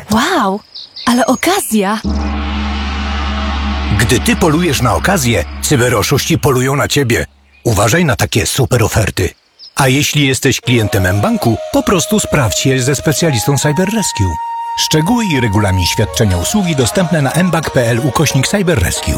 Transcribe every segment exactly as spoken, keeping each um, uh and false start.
Wow, ale okazja! Gdy ty polujesz na okazję, cyberoszuści polują na ciebie. Uważaj na takie super oferty. A jeśli jesteś klientem mBanku, po prostu sprawdź je ze specjalistą CyberRescue. Szczegóły i regulamin świadczenia usługi dostępne na mbank.pl ukośnik CyberRescue.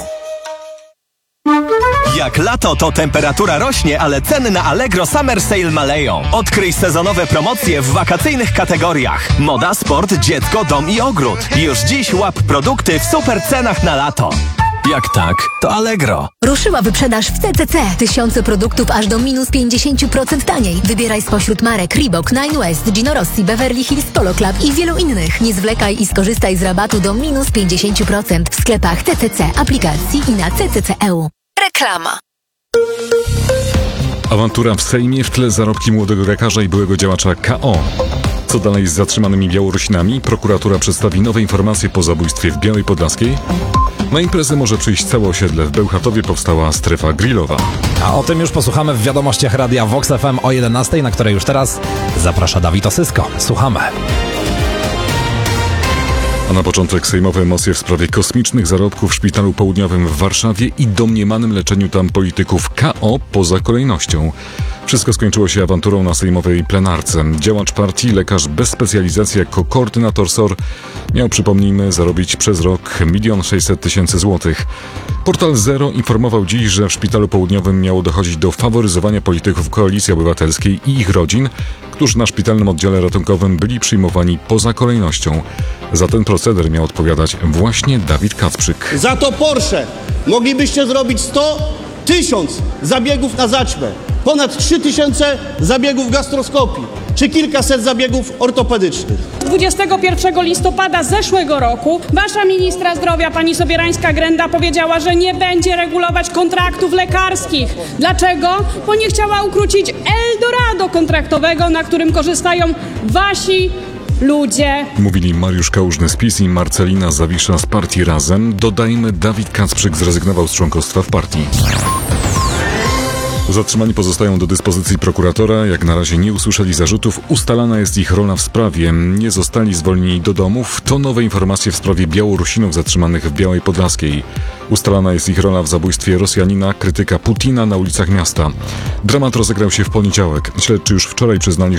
Jak lato, to temperatura rośnie, ale ceny na Allegro Summer Sale maleją. Odkryj sezonowe promocje w wakacyjnych kategoriach. Moda, sport, dziecko, dom i ogród. Już dziś łap produkty w super cenach na lato. Jak tak, to Allegro. Ruszyła wyprzedaż w C C C. Tysiące produktów aż do minus pięćdziesiąt procent taniej. Wybieraj spośród marek Reebok, Nine West, Gino Rossi, Beverly Hills Polo Club i wielu innych. Nie zwlekaj i skorzystaj z rabatu do minus pięćdziesiąt procent w sklepach C C C, aplikacji i na C C C kropka E U. Reklama. Awantura w Sejmie, w tle zarobki młodego lekarza i byłego działacza K O. Co dalej z zatrzymanymi Białorusinami? Prokuratura przedstawi nowe informacje po zabójstwie w Białej Podlaskiej. Na imprezę może przyjść całe osiedle. W Bełchatowie powstała strefa grillowa. A o tym już posłuchamy w wiadomościach radia Vox F M o jedenastej, na której już teraz zaprasza Dawid Osysko. Słuchamy. A na początek sejmowe emocje w sprawie kosmicznych zarobków w Szpitalu Południowym w Warszawie i domniemanym leczeniu tam polityków K O poza kolejnością. Wszystko skończyło się awanturą na sejmowej plenarce. Działacz partii, lekarz bez specjalizacji jako koordynator S O R miał, przypomnijmy, zarobić przez rok milion sześćset tysięcy złotych. Portal Zero informował dziś, że w Szpitalu Południowym miało dochodzić do faworyzowania polityków Koalicji Obywatelskiej i ich rodzin, którzy na szpitalnym oddziale ratunkowym byli przyjmowani poza kolejnością. Za ten proceder miał odpowiadać właśnie Dawid Kacprzyk. Za to Porsche moglibyście zrobić sto, tysiąc zabiegów na zaćmę, ponad trzy tysiące zabiegów gastroskopii, czy kilkaset zabiegów ortopedycznych. dwudziestego pierwszego listopada zeszłego roku wasza ministra zdrowia, pani Sobierańska-Grenda, powiedziała, że nie będzie regulować kontraktów lekarskich. Dlaczego? Bo nie chciała ukrócić Eldorado kontraktowego, na którym korzystają wasi ludzie. Mówili Mariusz Kałużny z PiS i Marcelina Zawisza z partii Razem. Dodajmy, Dawid Kacprzyk zrezygnował z członkostwa w partii. Zatrzymani pozostają do dyspozycji prokuratora. Jak na razie nie usłyszeli zarzutów. Ustalana jest ich rola w sprawie. Nie zostali zwolnieni do domów. To nowe informacje w sprawie Białorusinów zatrzymanych w Białej Podlaskiej. Ustalana jest ich rola w zabójstwie Rosjanina, krytyka Putina na ulicach miasta. Dramat rozegrał się w poniedziałek. Śledczy już wczoraj przyznali,